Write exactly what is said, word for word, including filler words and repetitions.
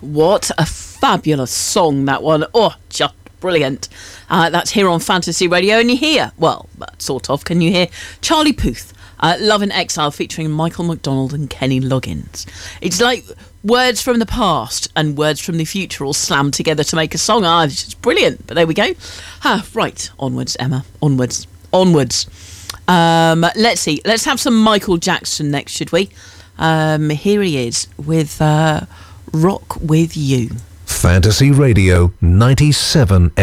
What a fabulous song, that one. Oh, just brilliant. Uh, that's here on Fantasy Radio, and you hear, well, sort of, can you hear Charlie Puth, uh, Love in Exile, featuring Michael McDonald and Kenny Loggins. It's like words from the past and words from the future all slammed together to make a song. Ah, it's just brilliant. But there we go. Ah, right, onwards, Emma, onwards, onwards. Um, let's see, let's have some Michael Jackson next, should we? Um, here he is with uh, Rock With You. Fantasy Radio ninety-seven